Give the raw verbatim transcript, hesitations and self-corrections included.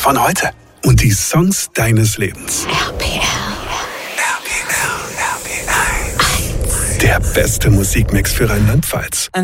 von heute. Und die Songs deines Lebens. R P R. Der beste Musikmix für Rheinland-Pfalz.